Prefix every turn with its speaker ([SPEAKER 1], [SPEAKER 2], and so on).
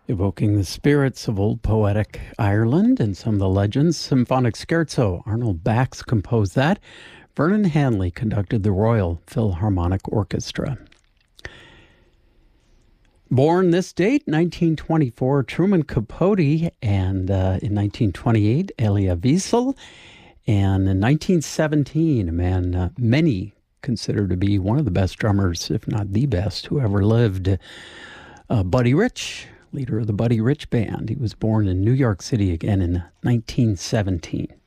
[SPEAKER 1] Evoking the spirits of old poetic Ireland and some of the legends. Symphonic Scherzo. Arnold Bax composed that. Vernon Hanley conducted the Royal Philharmonic Orchestra. Born this date, 1924, Truman Capote, and in 1928, Elia Wiesel. And in 1917, a man many consider to be one of the best drummers, if not the best, who ever lived, Buddy Rich, leader of the Buddy Rich Band. He was born in New York City again in 1917.